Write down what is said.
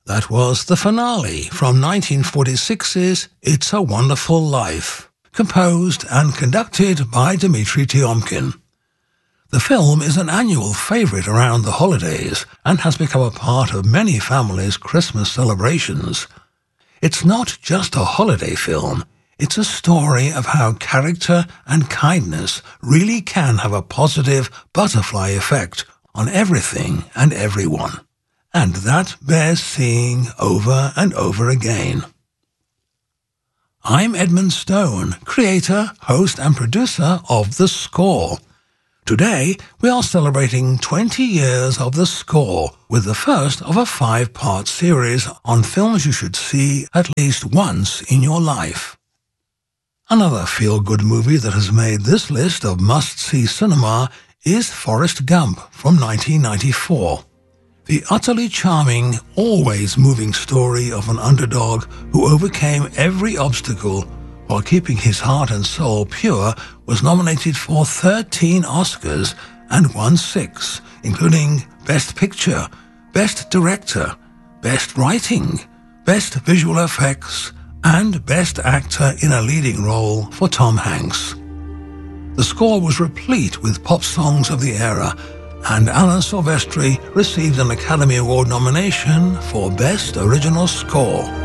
That was the finale from 1946's It's a Wonderful Life, composed and conducted by Dmitri Tiomkin. The film is an annual favourite around the holidays and has become a part of many families' Christmas celebrations. It's not just a holiday film, it's a story of how character and kindness really can have a positive butterfly effect on everything and everyone. And that bears seeing over and over again. I'm Edmund Stone, creator, host and producer of The Score. Today, we are celebrating 20 years of The Score with the first of a 5-part series on films you should see at least once in your life. Another feel-good movie that has made this list of must-see cinema is Forrest Gump from 1994. The utterly charming, always moving story of an underdog who overcame every obstacle while keeping his heart and soul pure was nominated for 13 Oscars and won 6, including Best Picture, Best Director, Best Writing, Best Visual Effects, and Best Actor in a Leading Role for Tom Hanks. The Score was replete with pop songs of the era, and Alan Silvestri received an Academy Award nomination for Best Original Score.